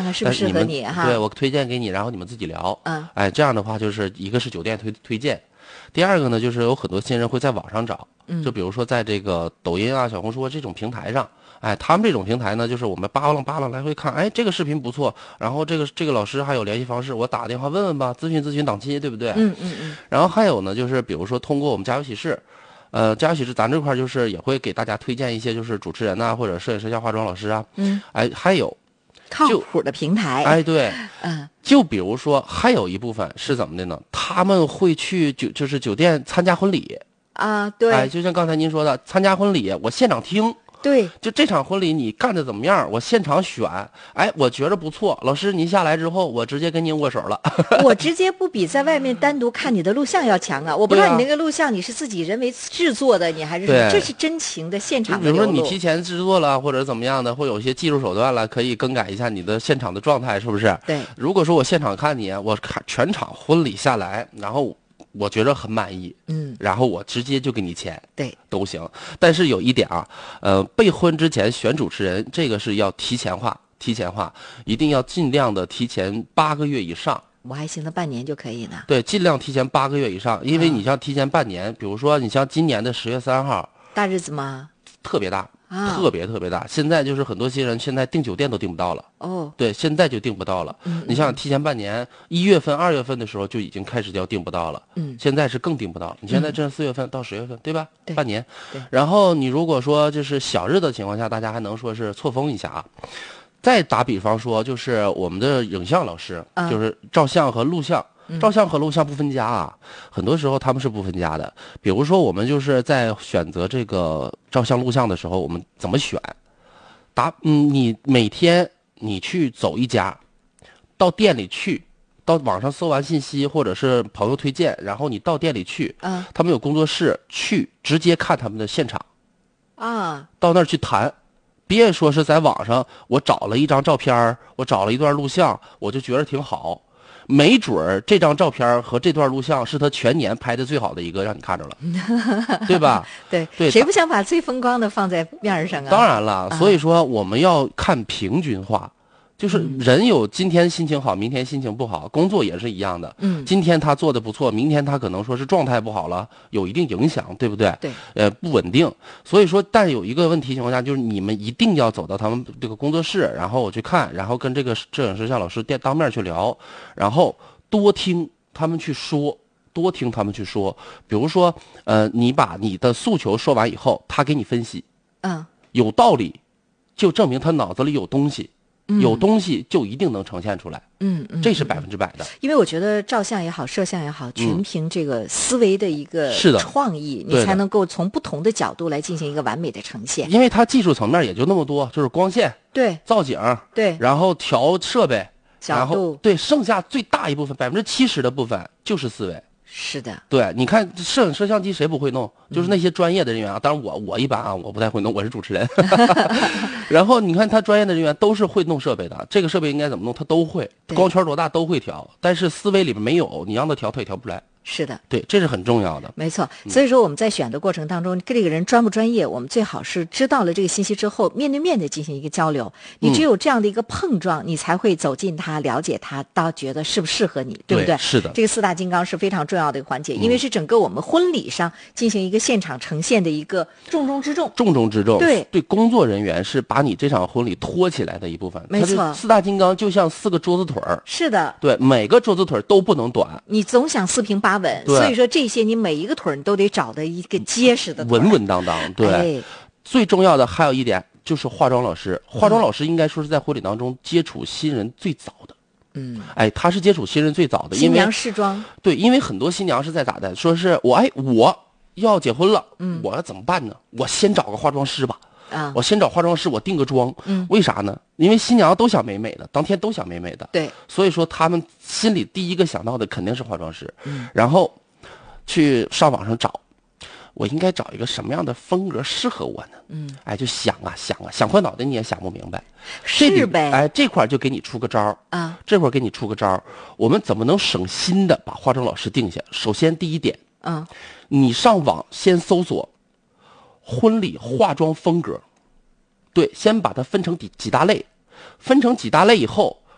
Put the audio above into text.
看适不适合你哈。 对，我推荐给你，然后你们自己聊。 嗯， 这样的话就是一个是酒店推荐，第二个呢就是有很多新人会在网上找，就比如说在这个抖音啊、小红书这种平台上。他们这种平台呢，就是我们扒拉来回看，这个视频不错，然后这个老师还有联系方式，我打电话问问吧，咨询档期，对不对？然后还有呢，就是比如说通过我们家有喜事，家有喜事咱这块就是也会给大家推荐一些就是主持人呐、或者摄影师、像化妆老师啊，还有靠谱的平台， 对，就比如说还有一部分是怎么的呢？他们会去就是酒店参加婚礼啊，对， 就像刚才您说的，参加婚礼我现场听。 对， 就这场婚礼你干的怎么样？我现场选，我觉着不错。老师您下来之后，我直接跟您握手了。 我直接不比在外面单独看你的录像要强啊！我不知道你那个录像你是自己人为制作的，你还是什么？这是真情的现场的流露。 比如说你提前制作了，或者怎么样的，会有一些技术手段了，可以更改一下你的现场的状态，是不是？ 对。 如果说我现场看你，我看全场婚礼下来，然后我觉得很满意，然后我直接就给你钱， 对， 都行。但是有一点啊，备婚之前选主持人，这个是要提前化，一定要尽量的提前8个月以上。 我还寻思半年就可以呢。 对，尽量提前8个月以上，因为你像提前半年，比如说你像今年的10月3号， 大日子吗？ 特别大。特别大，现在就是很多新人现在订酒店都订不到了。对，现在就订不到了。你想想，提前半年，1月份、2月份的时候就已经开始要订不到了。现在是更订不到。你现在这4月份到10月份，对吧？ 对， 半年。 对。 然后你如果说就是小日的情况下，大家还能说是错峰一下啊。再打比方说，就是我们的影像老师，就是照相和录像。照相和录像不分家啊，很多时候他们是不分家的。比如说我们就是在选择这个照相录像的时候，我们怎么选？你每天你去走一家，到店里去，到网上搜完信息或者是朋友推荐，然后你到店里去，他们有工作室，去直接看他们的现场，到那儿去谈。别说是在网上我找了一张照片，我找了一段录像，我就觉得挺好。没准儿这张照片和这段录像是他全年拍的最好的一个，让你看着了，对吧？ 对，谁不想把最风光的放在面上啊？ 当然了，所以说我们要看平均化，就是人有今天心情好，明天心情不好，工作也是一样的。今天他做的不错，明天他可能说是状态不好了，有一定影响，对不对？ 对， 不稳定。所以说，但有一个问题情况下，就是你们一定要走到他们这个工作室，然后我去看，然后跟这个摄影师像老师当面去聊，然后多听他们去说。比如说，你把你的诉求说完以后，他给你分析，有道理，就证明他脑子里有东西。有东西就一定能呈现出来，这是100%的。 因为我觉得照相也好，摄像也好，全凭这个思维的一个创意，你才能够从不同的角度来进行一个完美的呈现。 因为它技术层面也就那么多，就是光线、 对、 造景、 对， 然后调设备、 角度， 对，剩下最大一部分70%的部分就是思维。 是的， 对，你看摄像机谁不会弄？就是那些专业的人员啊。当然我一般啊，我不太会弄，我是主持人。然后你看他专业的人员都是会弄设备的，这个设备应该怎么弄，他都会，光圈多大都会调。但是思维里面没有，你让他调，他也调不出来。 是的， 对，这是很重要的。 没错，所以说我们在选的过程当中，跟这个人专不专业，我们最好是知道了这个信息之后，面对面的进行一个交流。你只有这样的一个碰撞，你才会走进他，了解他，到觉得适不适合你，对不对？ 是的， 这个4大金刚是非常重要的一个环节，因为是整个我们婚礼上进行一个现场呈现的一个重中之重。 重中之重， 对， 工作人员是把你这场婚礼托起来的一部分。 没错 ，4大金刚就像4个桌子腿儿。 是的， 对，每个桌子腿都不能短。 你总想四平八稳，所以说这些你每一个腿你都得找的一个结实的腿， 稳稳当当。对，最重要的还有一点就是化妆老师。化妆老师应该说是在婚礼当中接触新人最早的。他是接触新人最早的， 新娘试妆。 对，因为很多新娘是在咋的，说是我要结婚了，我要怎么办呢？我先找个化妆师吧。我先找化妆师，我定个妆。为啥呢？因为新娘都想美美的，当天都想美美的。 对， 所以说他们心里第一个想到的肯定是化妆师。然后去上网上找，我应该找一个什么样的风格适合我呢？就想破脑袋你也想不明白。 是呗。 这块就给你出个招啊，这块给你出个招，我们怎么能省心的把化妆老师定下？首先第一点，你上网先搜索婚礼化妆风格，对，先把它分成几大类，分成几大类以后，